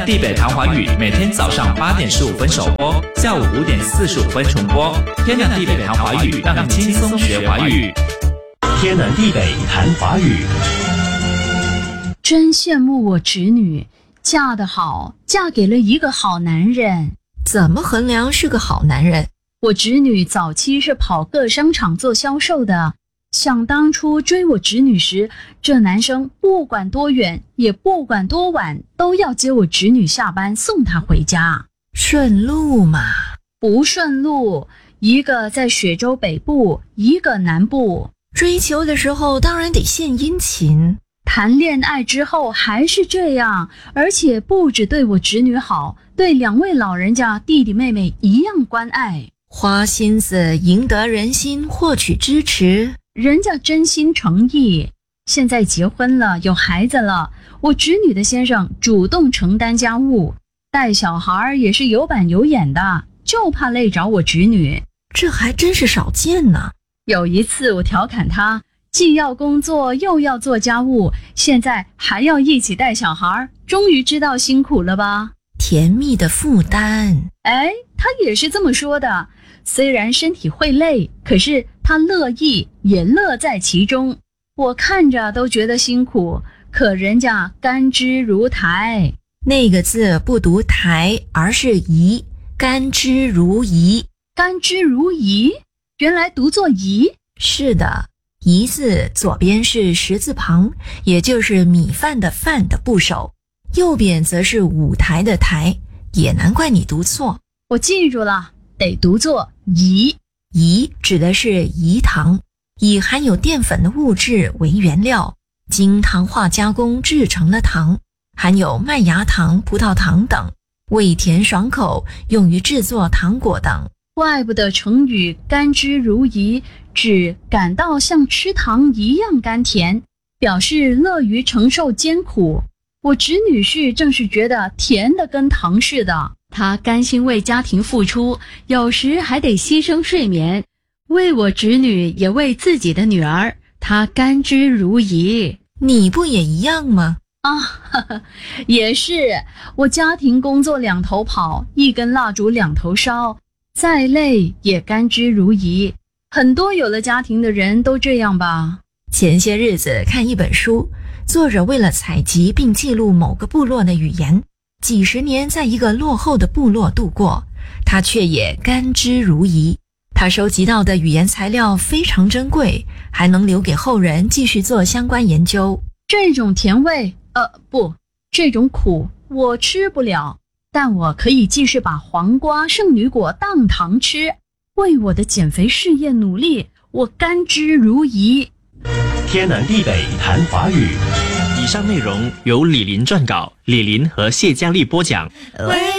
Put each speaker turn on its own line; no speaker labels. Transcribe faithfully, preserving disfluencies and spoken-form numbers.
地北谈华语每天早上八点十五分首播，下午五点四十五分重播。天南地北谈华语，让你轻松学华语。
天南地北谈华语。
真羡慕我侄女，嫁得好，嫁给了一个好男人。
怎么衡量是个好男人？
我侄女早期是跑各商场做销售的，想当初追我侄女时，这男生不管多远，也不管多晚，都要接我侄女下班送她回家。
顺路嘛？
不顺路，一个在雪州北部，一个南部。
追求的时候当然得献殷勤，
谈恋爱之后还是这样，而且不只对我侄女好，对两位老人家弟弟妹妹一样关爱，
花心思赢得人心，获取支持，
人家真心诚意。现在结婚了，有孩子了，我侄女的先生主动承担家务，带小孩也是有板有眼的，就怕累着我侄女。
这还真是少见呢。
有一次我调侃他，既要工作又要做家务，现在还要一起带小孩，终于知道辛苦了吧？
甜蜜的负担。
哎，他也是这么说的，虽然身体会累，可是他乐意，也乐在其中。我看着都觉得辛苦，可人家甘之如饴。
那个字不读台，而是饴，甘之如饴。
甘之如饴，原来读作饴。
是的，饴字左边是石字旁，也就是米饭的饭的部首，右边则是舞台的台，也难怪你读错。
我记住了，得读作饴。
饴指的是饴糖，以含有淀粉的物质为原料，经糖化加工制成了糖，含有麦芽糖、葡萄糖等，味甜爽口，用于制作糖果等。
怪不得成语甘之如饴指感到像吃糖一样甘甜，表示乐于承受艰苦。我侄女婿正是觉得甜的跟糖似的，他甘心为家庭付出，有时还得牺牲睡眠，为我侄女也为自己的女儿，他甘之如饴。
你不也一样吗？
啊，呵呵，也是，我家庭工作两头跑，一根蜡烛两头烧，再累也甘之如饴。很多有了家庭的人都这样吧。
前些日子看一本书，作者为了采集并记录某个部落的语言，几十年在一个落后的部落度过，他却也甘之如饴。他收集到的语言材料非常珍贵，还能留给后人继续做相关研究。
这种甜味，呃，不，这种苦我吃不了，但我可以继续把黄瓜、圣女果当糖吃，为我的减肥事业努力，我甘之如饴。
天南地北谈华语。
以上内容由李林撰稿，李林和谢佳丽播讲。